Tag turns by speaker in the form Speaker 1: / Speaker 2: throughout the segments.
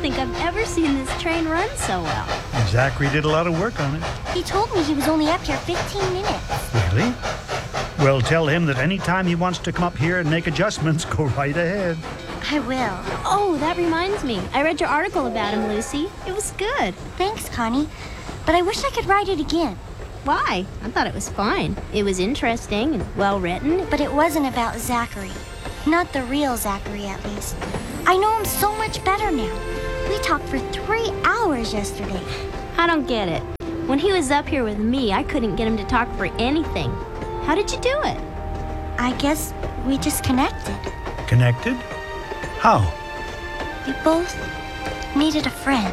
Speaker 1: think I've ever seen this train run so well.
Speaker 2: Zachary did a lot of work on it.
Speaker 3: He told me he was only up here 15 minutes.
Speaker 2: Really? Well, tell him that anytime he wants to come up here and make adjustments, go right ahead.
Speaker 3: I will.
Speaker 1: Oh, that reminds me. I read your article about him, Lucy. It was good.
Speaker 3: Thanks, Connie. But I wish I could write it again.
Speaker 1: Why? I thought it was fine. It was interesting and well written.
Speaker 3: But it wasn't about Zachary. Not the real Zachary, at least. I know him so much better now. We talked for 3 hours yesterday.
Speaker 1: I don't get it. When he was up here with me, I couldn't get him to talk for anything. How did you do it?
Speaker 3: I guess we just connected.
Speaker 2: Connected? How?
Speaker 3: We both needed a friend.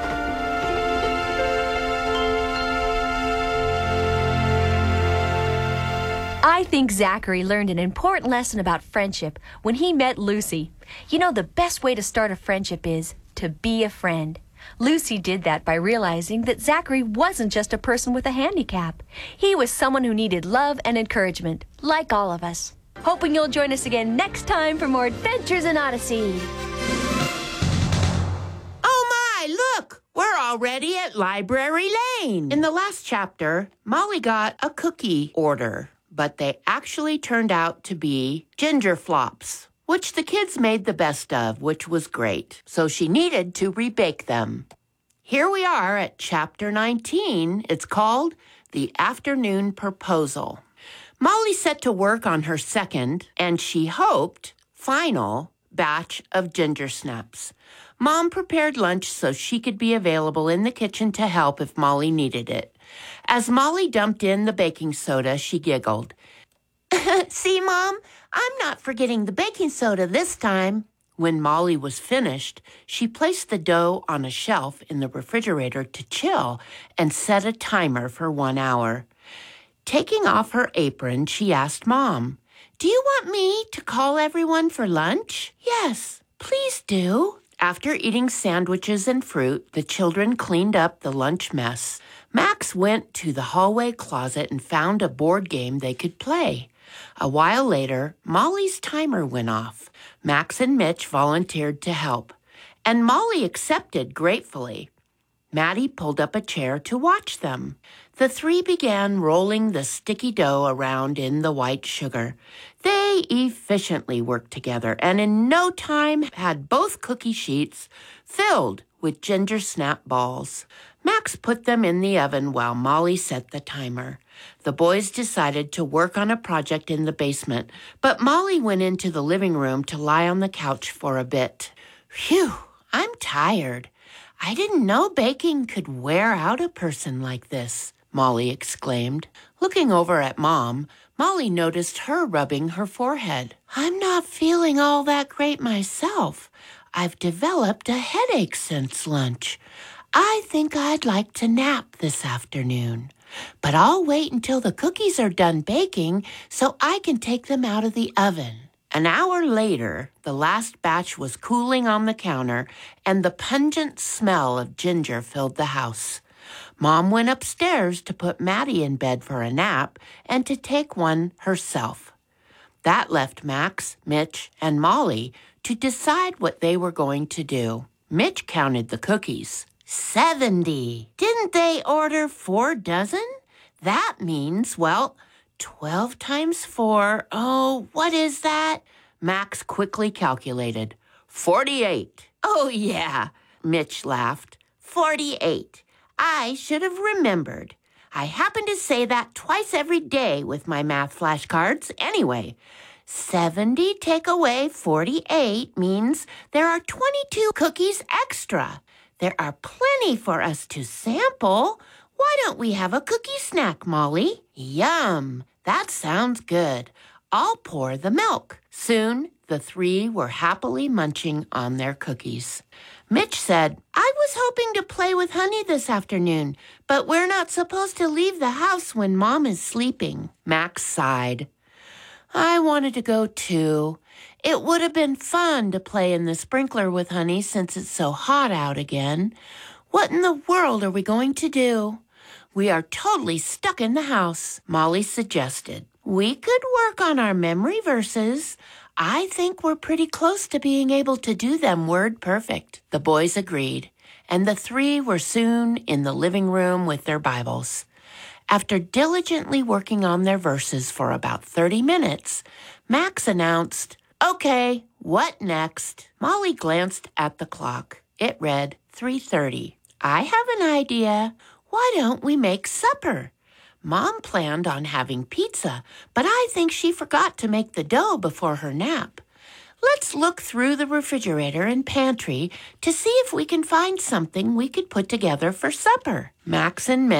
Speaker 4: I think Zachary learned an important lesson about friendship when he met Lucy. You know, the best way to start a friendship is to be a friend. Lucy did that by realizing that Zachary wasn't just a person with a handicap. He was someone who needed love and encouragement, like all of us. Hoping you'll join us again next time for more Adventures in Odyssey.
Speaker 5: Oh my, look! We're already at Library Lane. In the last chapter, Molly got a cookie order, but they actually turned out to be ginger flops, which the kids made the best of, which was great. So she needed to rebake them. Here we are at Chapter 19. It's called The Afternoon Proposal. Molly set to work on her second, and she hoped, final, batch of ginger snaps. Mom prepared lunch so she could be available in the kitchen to help if Molly needed it. As Molly dumped in the baking soda, she giggled. See, Mom, I'm not forgetting the baking soda this time. When Molly was finished, she placed the dough on a shelf in the refrigerator to chill and set a timer for 1 hour. Taking off her apron, she asked Mom, "Do you want me to call everyone for lunch?" "Yes, please do." After eating sandwiches and fruit, the children cleaned up the lunch mess. Max went to the hallway closet and found a board game they could play. A while later, Molly's timer went off. Max and Mitch volunteered to help, and Molly accepted gratefully. Maddie pulled up a chair to watch them. The three began rolling the sticky dough around in the white sugar. They efficiently worked together and in no time had both cookie sheets filled with ginger snap balls. Max put them in the oven while Molly set the timer. The boys decided to work on a project in the basement, but Molly went into the living room to lie on the couch for a bit. Phew, I'm tired. I didn't know baking could wear out a person like this, Molly exclaimed. Looking over at Mom, Molly noticed her rubbing her forehead. I'm not feeling all that great myself. I've developed a headache since lunch. I think I'd like to nap this afternoon. But I'll wait until the cookies are done baking so I can take them out of the oven. An hour later, the last batch was cooling on the counter, and the pungent smell of ginger filled the house. Mom went upstairs to put Maddie in bed for a nap and to take one herself. That left Max, Mitch, and Molly to decide what they were going to do. Mitch counted the cookies. 70. Didn't they order 4 dozen? That means, 12 times 4. Oh, what is that? Max quickly calculated. 48. Oh, yeah, Mitch laughed. 48. I should have remembered. I happen to say that twice every day with my math flashcards anyway. 70 take away 48 means there are 22 cookies extra. There are plenty for us to sample. Why don't we have a cookie snack, Molly? Yum! That sounds good. I'll pour the milk. Soon, the three were happily munching on their cookies. Mitch said, I was hoping to play with Honey this afternoon, but we're not supposed to leave the house when Mom is sleeping. Max sighed. I wanted to go too. It would have been fun to play in the sprinkler with Honey since it's so hot out again. What in the world are we going to do? We are totally stuck in the house, Molly suggested. We could work on our memory verses. I think we're pretty close to being able to do them word perfect. The boys agreed, and the three were soon in the living room with their Bibles. After diligently working on their verses for about 30 minutes, Max announced, "Okay, what next?" Molly glanced at the clock. It read 3:30. "I have an idea. Why don't we make supper? Mom planned on having pizza, but I think she forgot to make the dough before her nap. Let's look through the refrigerator and pantry to see if we can find something we could put together for supper." Max and Meg